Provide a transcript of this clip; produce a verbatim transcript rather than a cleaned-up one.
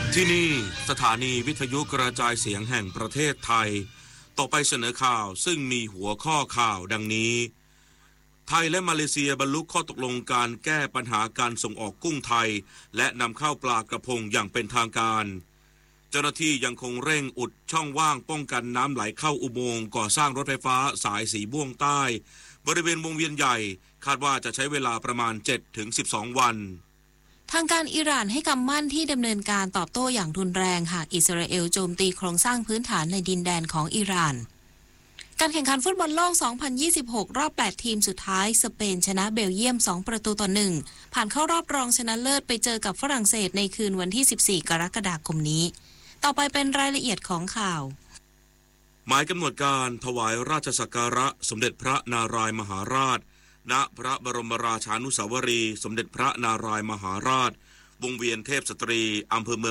ที่นี่สถานีวิทยุกระจายเสียงแห่งประเทศไทยต่อไปเสนอข่าวซึ่งมีหัวข้อข่าวดังนี้ไทยและมาเลเซียบรรลุข้อตกลงการแก้ปัญหาการส่งออกกุ้งไทยและนำเข้าปลากระพงอย่างเป็นทางการเจ้าหน้าที่ยังคงเร่งอุดช่องว่างป้องกันน้ำไหลเข้าอุโมงค์ก่อสร้างรถไฟฟ้าสายสีม่วงใต้บริเวณวงเวียนใหญ่คาดว่าจะใช้เวลาประมาณ เจ็ดถึงสิบสอง วันทางการอิหร่านให้คำมั่นที่ดำเนินการตอบโต้อย่างรุนแรงหากอิสราเอลโจมตีโครงสร้างพื้นฐานในดินแดนของอิหร่านการแข่งขันฟุตบอลโลก สองพันยี่สิบหก รอบ แปด ทีมสุดท้ายสเปนชนะเบลเยียม สอง ประตูต่อ หนึ่ง ผ่านเข้ารอบรองชนะเลิศไปเจอกับฝรั่งเศสในคืนวันที่ สิบสี่ กรกฎาคมนี้ต่อไปเป็นรายละเอียดของข่าวหมายกำหนดการถวายราชสักการะสมเด็จพระนารายณ์มหาราชณพระบรมราชานุสาวรีย์สมเด็จพระนารายณ์มหาราชวงเวียนเทพสตรีอำเภอเมือง